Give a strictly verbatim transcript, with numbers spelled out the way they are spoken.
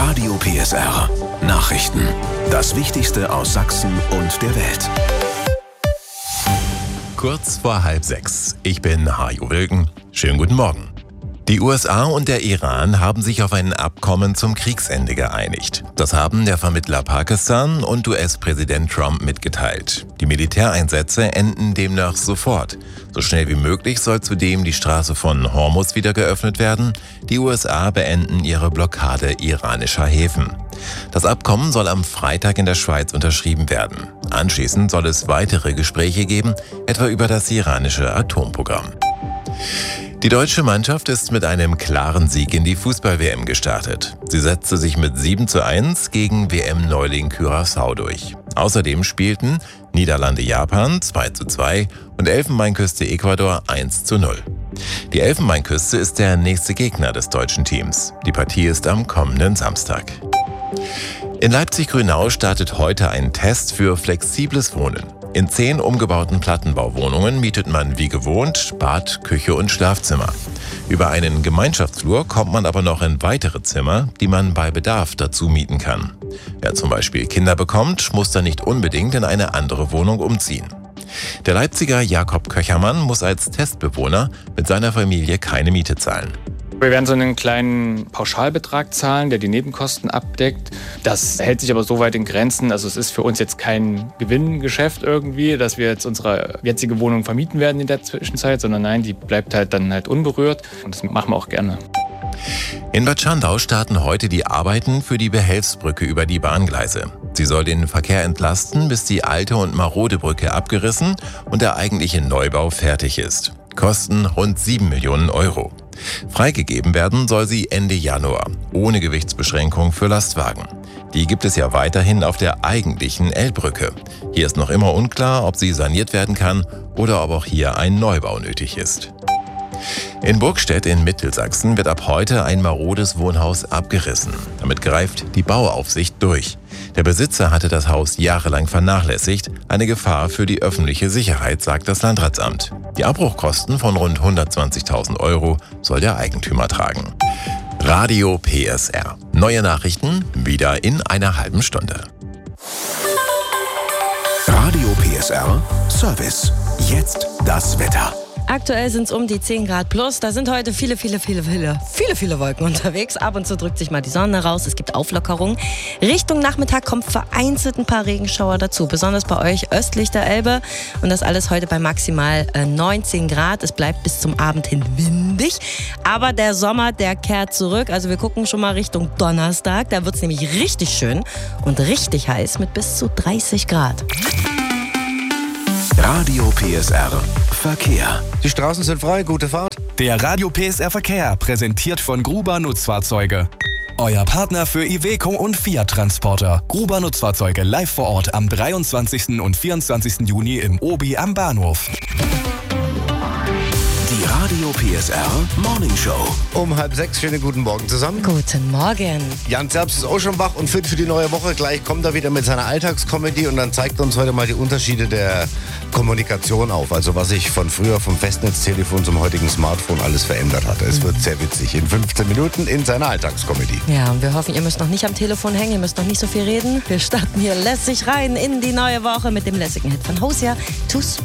Radio P S R. Nachrichten. Das Wichtigste aus Sachsen und der Welt. Kurz vor halb sechs. Ich bin Hajo Wilken. Schönen guten Morgen. Die U S A und der Iran haben sich auf ein Abkommen zum Kriegsende geeinigt. Das haben der Vermittler Pakistan und U S-Präsident Trump mitgeteilt. Die Militäreinsätze enden demnach sofort. So schnell wie möglich soll zudem die Straße von Hormuz wieder geöffnet werden. Die U S A beenden ihre Blockade iranischer Häfen. Das Abkommen soll am Freitag in der Schweiz unterschrieben werden. Anschließend soll es weitere Gespräche geben, etwa über das iranische Atomprogramm. Die deutsche Mannschaft ist mit einem klaren Sieg in die Fußball-W M gestartet. Sie setzte sich mit sieben zu eins gegen W M-Neuling Curaçao durch. Außerdem spielten Niederlande-Japan zwei zu zwei und Elfenbeinküste-Ecuador eins zu null. Die Elfenbeinküste ist der nächste Gegner des deutschen Teams. Die Partie ist am kommenden Samstag. In Leipzig-Grünau startet heute ein Test für flexibles Wohnen. In zehn umgebauten Plattenbauwohnungen mietet man wie gewohnt Bad, Küche und Schlafzimmer. Über einen Gemeinschaftsflur kommt man aber noch in weitere Zimmer, die man bei Bedarf dazu mieten kann. Wer zum Beispiel Kinder bekommt, muss dann nicht unbedingt in eine andere Wohnung umziehen. Der Leipziger Jakob Köchermann muss als Testbewohner mit seiner Familie keine Miete zahlen. Wir werden so einen kleinen Pauschalbetrag zahlen, der die Nebenkosten abdeckt. Das hält sich aber so weit in Grenzen. Also es ist für uns jetzt kein Gewinngeschäft irgendwie, dass wir jetzt unsere jetzige Wohnung vermieten werden in der Zwischenzeit, sondern nein, die bleibt halt dann halt unberührt und das machen wir auch gerne. In Bad Schandau starten heute die Arbeiten für die Behelfsbrücke über die Bahngleise. Sie soll den Verkehr entlasten, bis die alte und marode Brücke abgerissen und der eigentliche Neubau fertig ist. Kosten rund sieben Millionen Euro. Freigegeben werden soll sie Ende Januar, ohne Gewichtsbeschränkung für Lastwagen. Die gibt es ja weiterhin auf der eigentlichen L-Brücke. Hier ist noch immer unklar, ob sie saniert werden kann oder ob auch hier ein Neubau nötig ist. In Burgstedt in Mittelsachsen wird ab heute ein marodes Wohnhaus abgerissen. Damit greift die Bauaufsicht durch. Der Besitzer hatte das Haus jahrelang vernachlässigt. Eine Gefahr für die öffentliche Sicherheit, sagt das Landratsamt. Die Abbruchkosten von rund hundertzwanzigtausend Euro soll der Eigentümer tragen. Radio P S R. Neue Nachrichten wieder in einer halben Stunde. Radio P S R Service. Jetzt das Wetter. Aktuell sind es um die zehn Grad plus. Da sind heute viele, viele, viele, viele, viele, viele Wolken unterwegs. Ab und zu drückt sich mal die Sonne raus. Es gibt Auflockerung. Richtung Nachmittag kommt vereinzelt ein paar Regenschauer dazu. Besonders bei euch östlich der Elbe. Und das alles heute bei maximal neunzehn Grad. Es bleibt bis zum Abend hin windig. Aber der Sommer, der kehrt zurück. Also wir gucken schon mal Richtung Donnerstag. Da wird es nämlich richtig schön und richtig heiß mit bis zu dreißig Grad. Radio P S R Verkehr. Die Straßen sind frei, gute Fahrt. Der Radio P S R Verkehr, präsentiert von Gruber Nutzfahrzeuge. Euer Partner für Iveco und Fiat Transporter. Gruber Nutzfahrzeuge live vor Ort am dreiundzwanzigsten und vierundzwanzigsten Juni im Obi am Bahnhof. Die Radio P S R Morning Show. Um halb sechs, schönen guten Morgen zusammen. Guten Morgen. Jan Zerbst ist auch schon wach und fit für die neue Woche. Gleich kommt er wieder mit seiner Alltagskomödie und dann zeigt uns heute mal die Unterschiede der Kommunikation auf. Also was sich von früher vom Festnetztelefon zum heutigen Smartphone alles verändert hat. Es wird sehr witzig. In fünfzehn Minuten in seiner Alltagskomödie. Ja, und wir hoffen, ihr müsst noch nicht am Telefon hängen, ihr müsst noch nicht so viel reden. Wir starten hier lässig rein in die neue Woche mit dem lässigen Hit von Hausia. Tschüss.